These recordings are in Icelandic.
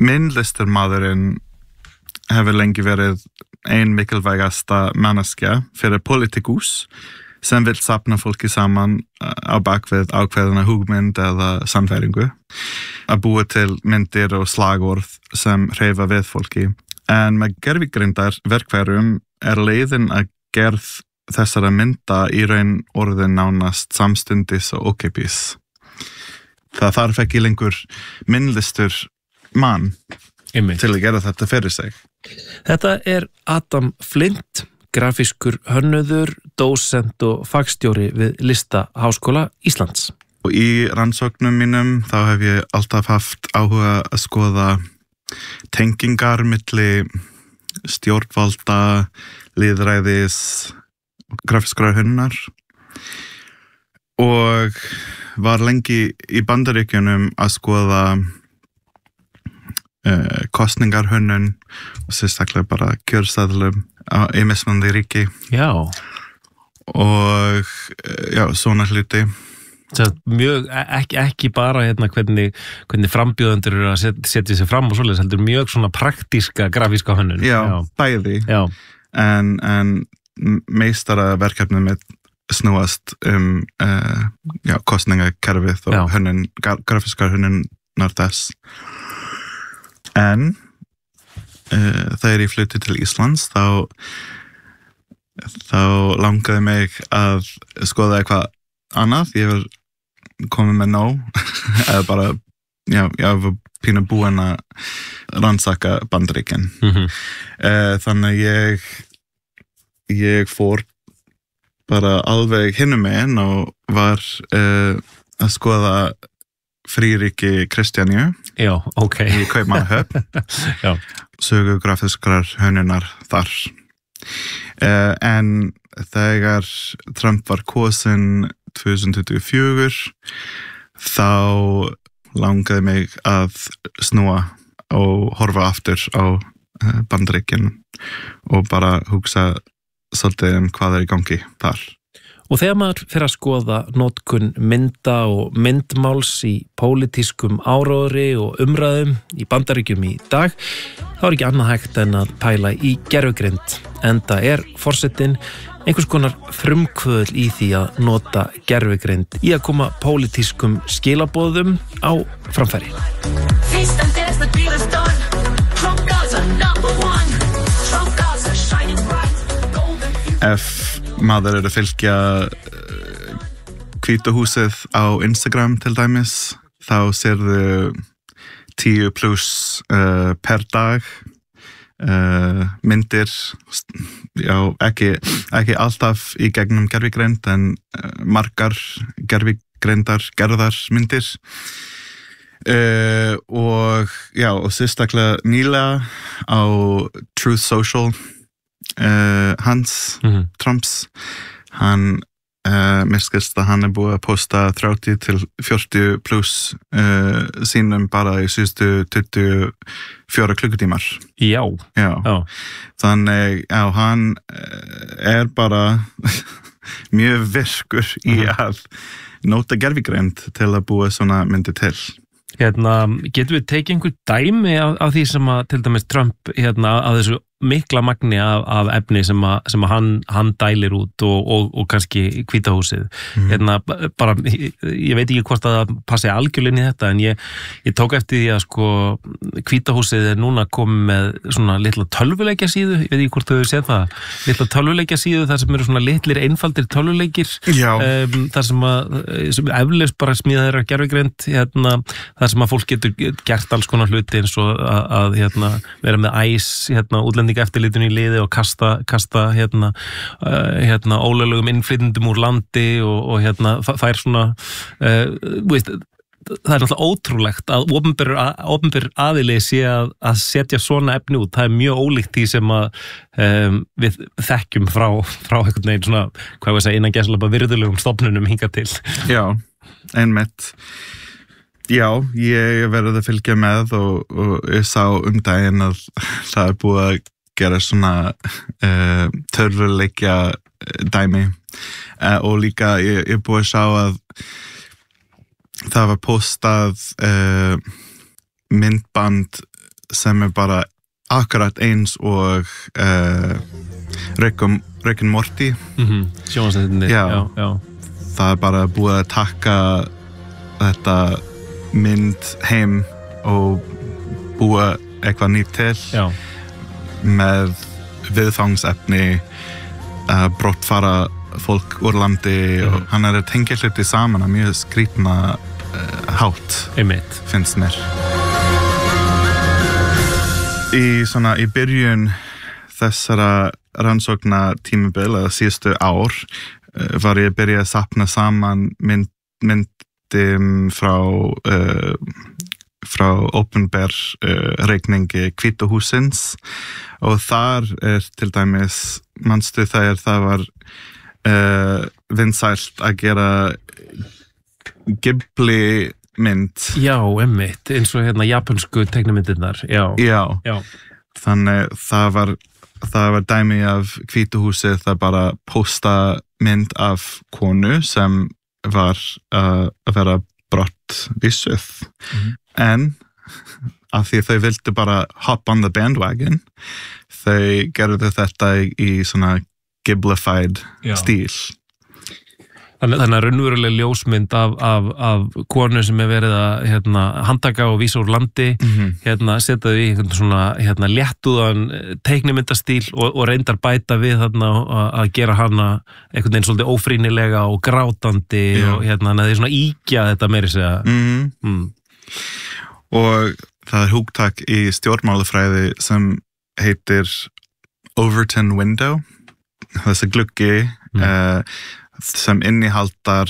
myndlistarmaðurinn hefur lengi verið ein mikilvægasta manneskja fyrir politikus sem vill safna fólki saman á bakvið ákveðna hugmynd eða sannfæringu að búa til myndir og slagorð sem hreyfa við fólki. En með gervigreindar verkfærum leiðin að gerð þessara mynda í raun orðin nánast samstundis og ókeypis. Það þarf ekki lengur myndlistur mann til að gera þetta fyrir sig. Þetta Adam Flint, grafískur hönnuður, dósent og fagstjóri við Listaháskóla Íslands. Og í rannsóknum mínum þá hef ég alltaf haft áhuga að skoða tengingar milli stjórnvalda, lýðræðis, grafískrar hönnunar og var lengi í Bandaríkjunum að skoða kostningarhönnun og sérstaklega bara kjörseðlum í mismunandi ríki. Já. Og svona hluti. Mjög, ekki bara hvernig frambjóðendur eru að setja sig fram og svoleiðis, heldur mjög svona praktíska grafíska hönnun. Já, bæði. Já. En meistara verkefnið mitt snúast kostningakerfið og hönnun, grafískar hönnunar þess. En þegar ég flutti til Íslands þá langaði mig að skoða eitthvað annað. Ég var komið með nóg eða bara, ég var pínu búin að rannsaka Bandaríkin. Þannig ég fór bara alveg hinum megin og var að skoða fríríki Kristjaníu. Já, ok. Í Kaupmannahöfn. Já. Sögu grafískrar hönnunar þar. En þegar Trump var kosinn 2024 þá langaði mig að snúa og horfa aftur á Bandaríkin og bara hugsa svolítið hvað í gangi þar. Og þegar maður fer að skoða notkun mynda og myndmáls í pólitískum áróðri og umræðum í Bandaríkjum í dag, þá ekki annað hægt en að pæla í gervigreind. Enda forsetinn einhvers konar frumkvöðl í því að nota gervigreind í að koma pólitískum skilaboðum á framfæri. Ef maður að fylgja Hvíta húsið á Instagram til dæmis, þá sérðu 10+ per dag myndir, ekki alltaf í gegnum gervigreind en margar gervigreindar gerðar myndir. Og sérstaklega nýlega á Truth Social hans, Trumps, hann mér skilst að hann búið að posta 30-40+ sínum bara í síðustu 24 klukkutímar. Já. Þannig, hann bara mjög virkur í að nota gervigreind til að búa svona myndi til. Getum við tekið einhver dæmi af því sem að til dæmis Trump að þessu mikla magni af efni sem hann dælir út og kannski Hvíta húsið. Bara, ég veit ekki hvort að það passi algjörlega inn í þetta, en ég tók eftir því að Hvíta húsið núna komið með svona litla tölvuleikja síðu, ég veit ekki hvort þau hefur séð það, litla tölvuleikja síðu þar sem eru svona litlir einfaldir tölvuleikir, þar sem eflaust bara smíðaðir af gervigreind, þar sem að fólk getur gert alls konar hluti eins og að vera með útlendingaeftirlitinu í liði og kasta ólöglegum innflytjendum úr landi og það svona það náttúrulega ótrúlegt að opinber aðili sé að setja svona efni út. Það mjög ólíkt því sem að við þekkjum frá einhvern veginn svona, hvað ég að segja, innan gæsalapa virðulegum stofnunum hingað til. Já, einmitt. Já, ég verið að fylgja með og ég sá daginn að það búið að gera svona tölvuleikja dæmi og líka ég búið að sjá að það var postað myndband sem bara akkurat eins og Rick and Morty. Sjónvarpsþættirnir. Já. Það bara búið að taka þetta mynd heim og búa eitthvað nýtt til. Já. Með viðfangsefni að brottfara fólk úr landi og hann að tengja hluti saman að mjög skrítna hátt. Einmitt. Finnst mér. Í byrjun þessara rannsókna tímabil eða síðustu ár var ég að byrja að safna saman myndum frá opinber reikningi Hvíta hússins og þar til dæmis manstu þegar það var vinsælt að gera Ghibli mynd. Já, einmitt, eins og japansku teiknimyndirnar. Já. Þannig það var dæmi af Hvíta húsið, það bara posta mynd af konu sem var að vera brottvísuð. En af því þau vildu bara hop on the bandwagon, þau gerðu þetta í svona Ghiblified stíl. Þannig að raunveruleg ljósmynd af konu sem verið að handtaka og vísa úr landi, setja þau í einhvern svona léttúðan teiknimyndastíl og reyndar bæta við að gera hana einhvern veginn svolítið ófrýnilega og grátandi og þannig að þau svona íkja þetta meiri segja. Og það hugtak í stjórnmálafræði sem heitir Overton window, þessi gluggi sem innihaldar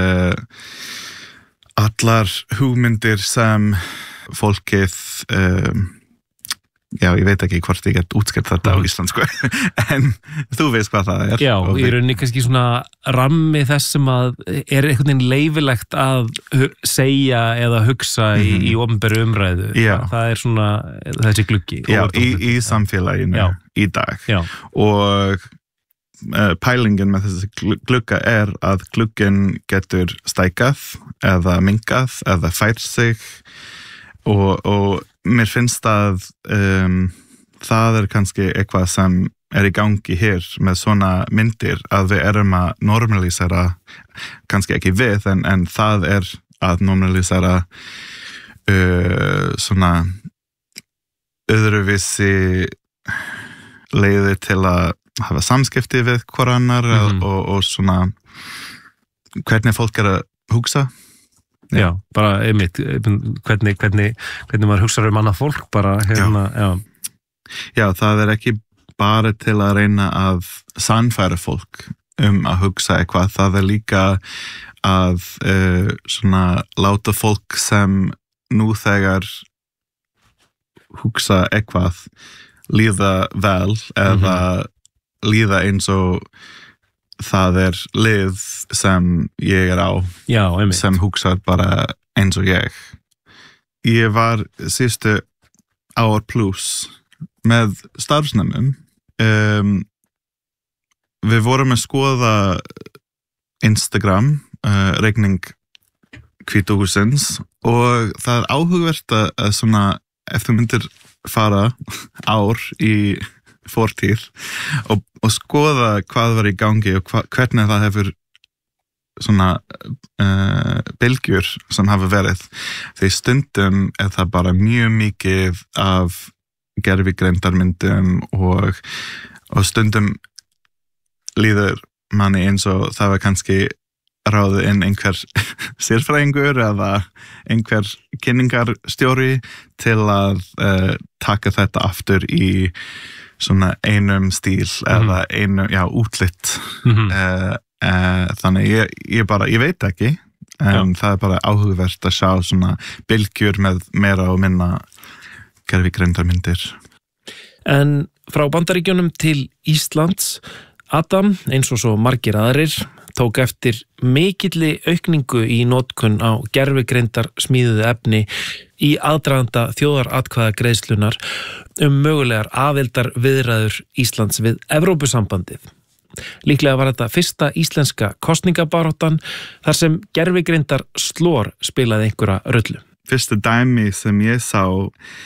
allar hugmyndir sem fólkið ég veit ekki hvort ég get útskýrt þetta á íslensku en þú veist hvað það er. Já, í rauninni kannski svona rammi þess sem að einhvern veginn leyfilegt að segja eða hugsa í opinberu umræðu. Það svona þessi gluggi. Já, í samfélaginu í dag. Já. Og pælingin með þessi glugga að glugginn getur stækkað eða minkað eða fært sig og mér finnst að það kannski eitthvað sem í gangi hér með svona myndir að við erum að normalisera, kannski ekki við en það að normalisera svona öðruvísi leiðir til að hafa samskipti við hver annar og svona hvernig fólk að hugsa. Já, bara einmitt hvernig maður hugsa annað fólk bara Já, það ekki bara til að reyna að sannfæra fólk að hugsa eitthvað, það líka að svona láta fólk sem nú þegar hugsa eitthvað líða vel eða líða eins og það lið sem ég á. Já, sem hugsar bara eins og ég. Ég var síðustu ár pluss með starfsnemum. Við vorum að skoða Instagram reikning Hvíta hússins og það áhugavert að svona ef þú myndir fara ár í fortíð og skoða hvað var í gangi og hvernig það hefur svona bylgjur sem hafa verið. Því stundum það bara mjög mikið af gervigreindarmyndum og stundum líður manni eins og það var kannski ráðið inn einhver sérfræðingur eða einhver kynningarstjóri til að taka þetta aftur í svona einum stíl eða útlitt. Þannig ég veit ekki en það bara áhugavert að sjá svona bylgjur með meira og minna gervigreindarmyndir. En frá Bandaríkjunum til Íslands, Adam, eins og svo margir aðrir, tók eftir mikilli aukningu í notkun á gervigreindar smíðuðu efni í aðdraganda þjóðaratkvæðagreiðslunar mögulegar aðildar viðræður Íslands við Evrópusambandið. Líklega var þetta fyrsta íslenska kosningabaráttan þar sem gervigreindar slor spilaði einhverja rullu. Fyrsta dæmi sem ég sá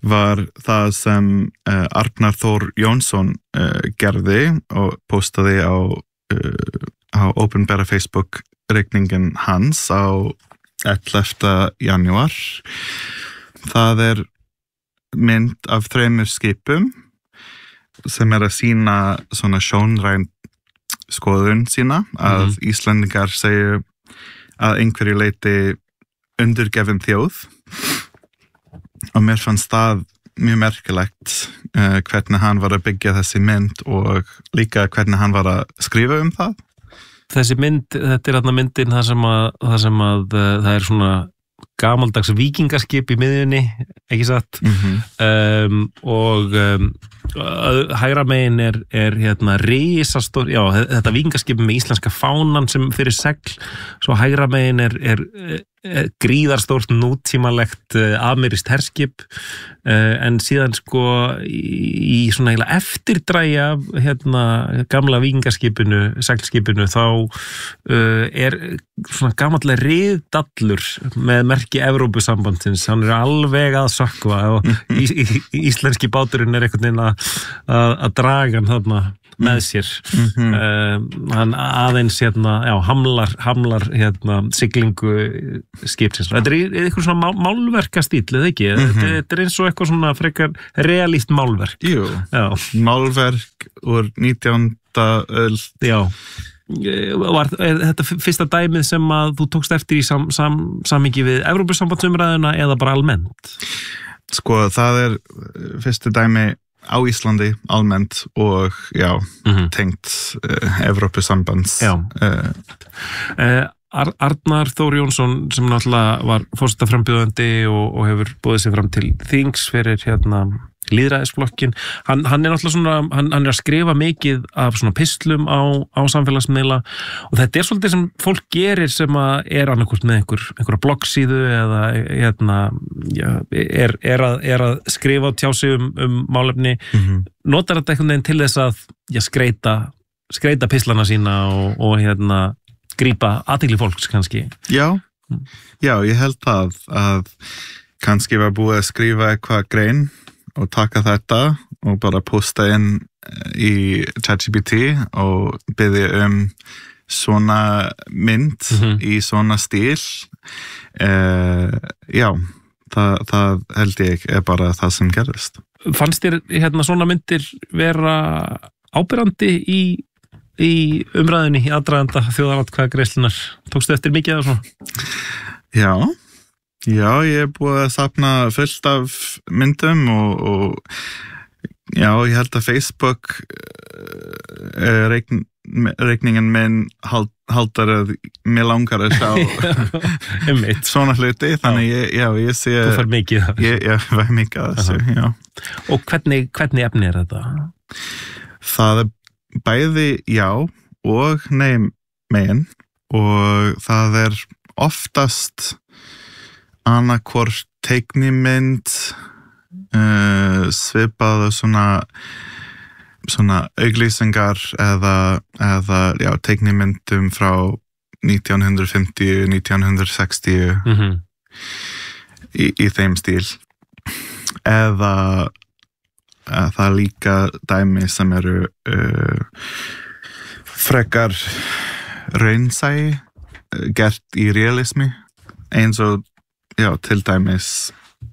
var það sem Arnar Þór Jónsson gerði og postaði á opinbera Facebook-reikningin hans á 11. janúar. Það mynd af 3 skipum sem að sýna svona sjónræn skoðun sína að Íslendingar segju að einhverju leyti undirgefin þjóð og mér fannst það mjög merkilegt hvernig hann var að byggja þessi mynd og líka hvernig hann var að skrifa það. Þessi mynd, þetta þarna myndin það sem að það svona gamaldags víkingaskip í miðjunni, ekki satt? Og hægra megin hérna risastór, já, þetta víkingaskip með íslenska fánan sem fyrir segl, svo hægra megin gríðarstórt nútímalegt amerískt herskip, en síðan sko í svona heila eftirdræja hérna gamla víkingaskipinu, seglskipinu, þá svona gamallega riðdallur með merki Evrópusambandsins, hann alveg að sökkva og íslenski báturinn einhvern veginn að draga hann þarna með sér. Hann aðeins hérna, já, hamlar hérna siglingu skipsins. Þetta eitthvað svona málverkastíl, eða ekki? Þetta eins og eitthvað svona frekar realíst málverk. Jú, málverk úr 19. öld. Já. Var þetta fyrsta dæmið sem að þú tókst eftir í samhengi við Evrópusambandsumræðuna eða bara almennt? Sko, það fyrsta dæmi á Íslandi almennt og já, tengt Evrópusambands. Já. Arnar Þór Jónsson sem náttúrulega var forsetaframbjóðandi og hefur boðið sig fram til þings fyrir hérna lýðræðisflokkin, hann náttúrulega svona, hann að skrifa mikið af svona pistlum á samfélagsmiðla og þetta svolítið sem fólk gerir sem að annarkvort með einhverja bloggsíðu eða hérna, já, að skrifa og tjá sig málefni, notar þetta einhvern veginn til þess að já, skreita pistlana sína og hérna grípa athygli fólks kannski. Já, ég held það að kannski var búið að skrifa eitthvað grein og taka þetta og bara posta inn í ChatGPT og biðja svona mynd í svona stíl. Já, það held ég bara það sem gerðist. Fannst þér hérna svona myndir vera áberandi í umræðinni í aðdraganda þjóðaratkvæðagreiðslunnar? Tókstu eftir mikið af svona? Já, ég búið að safna fullt af myndum og já, ég held að Facebook reikningin minn haldar að mér langar að sjá svona hluti, þannig ég sé þú fær mikið af þessu. Ég fær mikið af þessu, já. Og hvernig efni þetta? Það bæði já og nei megin og það oftast annarkvort teiknimynd svipað og svona auglýsingar eða já, teiknimyndum frá 1950, 1960 í þeim stíl eða það líka dæmi sem eru frekar raunsæi gert í realismi eins og já, til dæmis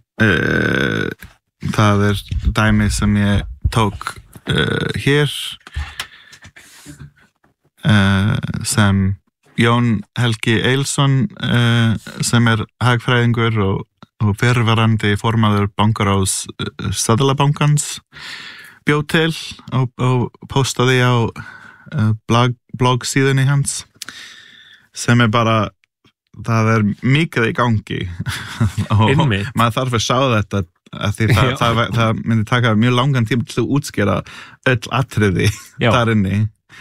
það dæmi sem ég tók hér sem Jón Helgi Eilsson sem hagfræðingur og fyrrverandi formaður bankaráðs Seðlabankans bjó til og postaði á bloggsíðunni hans sem bara það mikið í gangi og maður þarf að sjá þetta að því það myndi taka mjög langan tíma til að útskýra öll atriði þar inni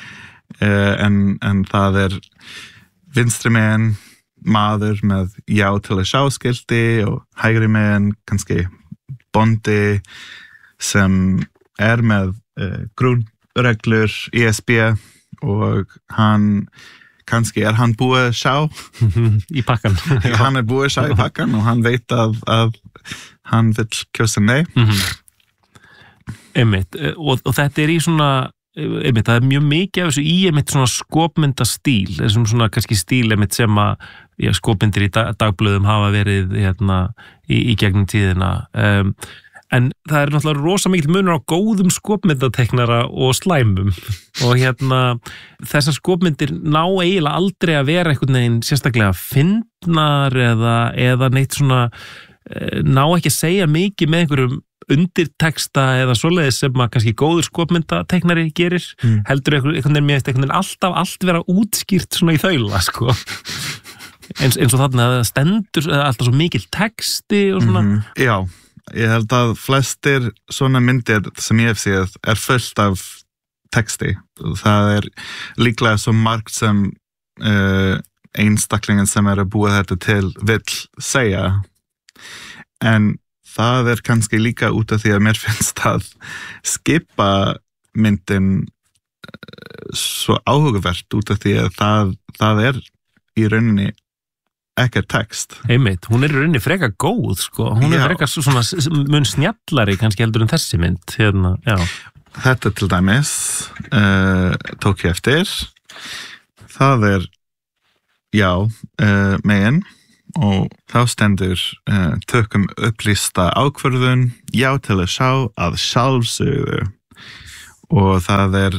en það vinstri megin maður með já til að sjá skilti og hægri megin kannski bondi sem með grunnreglur ESB og hann kannski hann búið að sjá í pakkan. hann búið að sjá í pakkan og hann veit að hann vill kjósa nei. Einmitt, og þetta í svona einmitt, það mjög mikið af þessu í einmitt svona skopmyndastíl, þessum svona kannski stíl einmitt sem að skopmyndir í dagblöðum hafa verið í gegnum tíðina, en það náttúrulega rosa mikill munur á góðum skopmyndateknara og slæmum og þessar skopmyndir ná eiginlega aldrei að vera einhvern veginn sérstaklega fyndnar eða neitt svona ná ekki að segja mikið með einhverjum undirteksta eða svoleiðis sem að kannski góður skopmyndateknari gerir, heldur einhvern veginn allt vera útskýrt svona í þaula, sko. eins og þarna að það stendur alltaf svo mikill texti og svona. Já, ég held að flestir svona myndir sem ég hef séð fullt af texti. Það líklega svo margt sem einstaklingen sem að búa þetta til vill segja, en það kannski líka út af því að mér finnst að skipa myndin svo áhugavert út af því að það í rauninni ekkert text. Einmitt, hún í rauninni frekar góð, sko. Hún frekar svona mun snjallari kannski heldur en þessi mynd. Já. Þetta til dæmis tók ég eftir. Það megin. Og þá stendur tökum upplýsta ákvörðun, já til að sjá að sjálfsögðu. Og það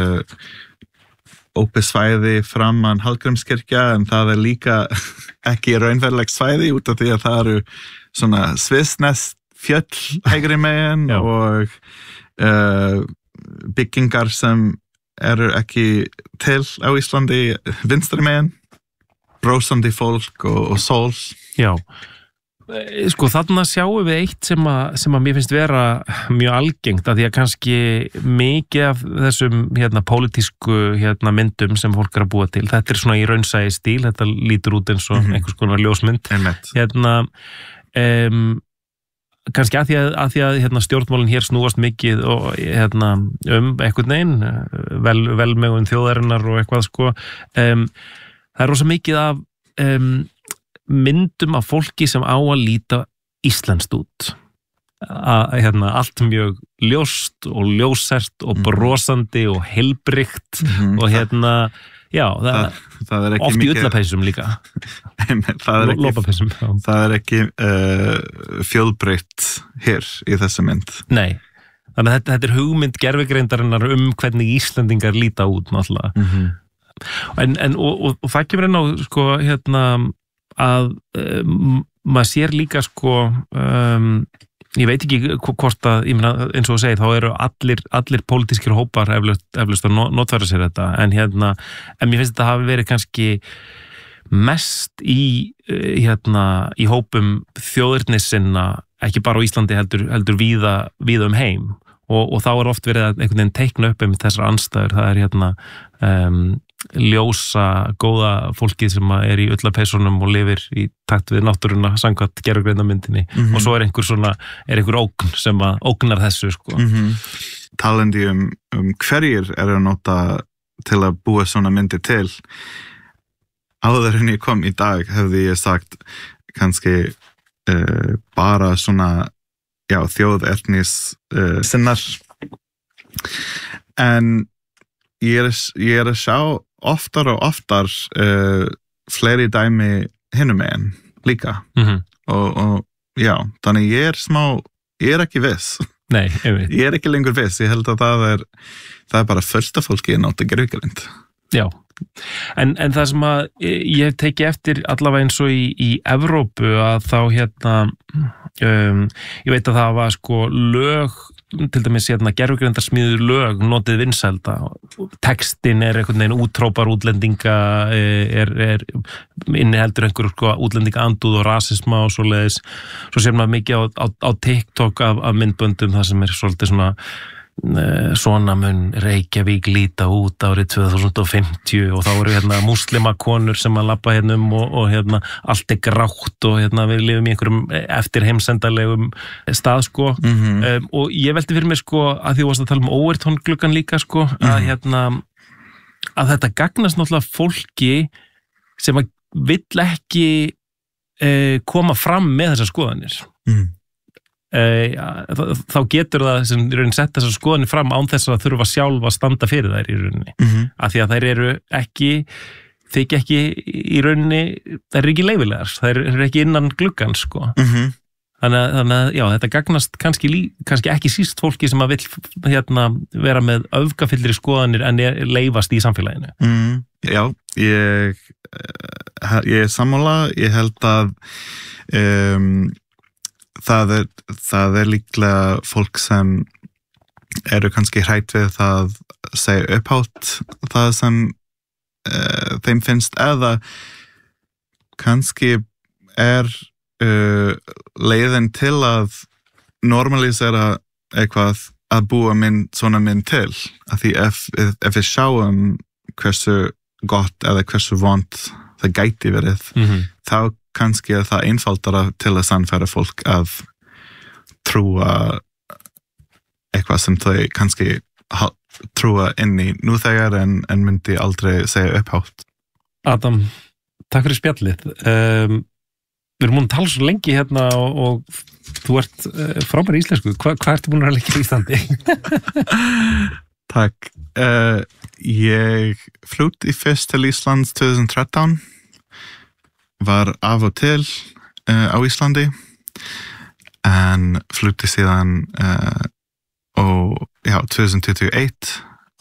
opið svæði framan Hallgrímskirkja, en það líka ekki raunverulegt svæði út af því að það svona svissnesk fjöll hægri megin og byggingar sem ekki til á Íslandi vinstri megin. Brósandi fólk og sól. Já. Sko þarna sjáum við eitt sem að mér finnst vera mjög algengt, að því að kannski mikið af þessum pólitísku myndum sem fólk að búa til, þetta svona í raunsæi stíl, þetta lítur út eins og einhvers konar ljósmynd. Kannski að því að stjórnmálin hér snúast mikið og einhvern veginn velmegun þjóðarinnar og eitthvað, sko. Það rosa mikið af myndum af fólki sem á að líta íslenskt út. Allt mjög ljóst og ljósert og brosandi og heilbrigt og já, það oft í ullapeysum líka. Lópapeysum. Það ekki fjölbreytt hér í þessu mynd. Nei, þannig að þetta hugmynd gervigreindarinnar hvernig Íslendingar líta út, náttúrulega. Og það kemur inn á, sko, að maður sér líka, sko, ég veit ekki hvort að, ég meina, eins og að segja, þá eru allir pólitískir hópar eflaust að notfæra sér þetta, en mér finnst þetta hafi verið kannski mest í hópum þjóðernissinna, ekki bara á Íslandi heldur víða heim, og þá oft verið að einhvern veginn teikna upp með þessar andstæður. Það ljósa, góða fólkið sem í ullapeysunum og lifir í takt við náttúruna samkvæmt gervigreindamyndinni, og svo einhver ógn sem að ógnar þessu, sko. Talandi hverjir að nota til að búa svona myndir til. Áður en ég kom í dag hefði ég sagt kannski bara svona þjóðernis sinnar, en ég að sjá oftar og oftar fleiri dæmi hinum megin líka. Og já, þannig ég ekki viss. Nei, ég ekki lengur viss. Ég held að það bara fullt af fólki nota gervigreind. Já, en það sem að ég hef tekið eftir allavega eins og í Evrópu, að þá ég veit að það var, sko, lög, til dæmis gervigreindarsmíður lög notið vinsælda, textin einhvern veginn útrópar útlendinga, inniheldur einhver, sko, útlendinga andúð og rasisma og svoleiðis. Svo sér maður mikið á TikTok af myndböndum, það sem svolítið svona mun Reykjavík líta út árið 2050 og þá eru múslimakonur sem að labba og allt grátt og við lifum í einhverjum eftir heimsendalegum stað, sko. Og ég velti fyrir mér, sko, að því þú varst að tala Overton gluggan líka, sko, að að þetta gagnast náttúrulega fólki sem að vill ekki koma fram með þessar skoðanir. Þá getur það sem í rauninni sett þessar skoðanir fram án þess að þurfa sjálf að standa fyrir þær í rauninni. Af því að þær eru þykja ekki í rauninni, þær eru ekki leyfilegar, þær eru ekki innan gluggans, sko. Þannig að, já, þetta gagnast kannski ekki síst fólki sem að vill vera með öfgafyllri skoðanir en leyfast í samfélaginu. Já, ég er sammála, ég held að það er líklega fólk sem eru kannski hrætt við að segja upphátt það sem þeim finnst, eða kannski leiðin til að normalisera eitthvað að búa svona mynd til, af því ef við sjáum hversu gott eða hversu vont það gæti verið, þá kannski er það einfaldara til að sannfæra fólk að trúa eitthvað sem þau kannski trúa inn í nú þegar en myndi aldrei segja upphátt. Adam, takk fyrir spjallið. Við erum múin að tala svo lengi hérna og þú ert frábær í íslensku. Hvað ertu búin að leggja í Íslandi? Takk. Ég flutti fyrst til Íslands 2013. Var af og til á Íslandi en flutti síðan 2021